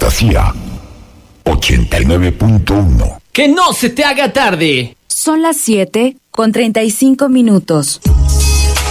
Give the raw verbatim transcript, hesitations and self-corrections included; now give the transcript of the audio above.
Fantasía ochenta y nueve punto uno. ¡Que no se te haga tarde! Son las siete con treinta y cinco minutos.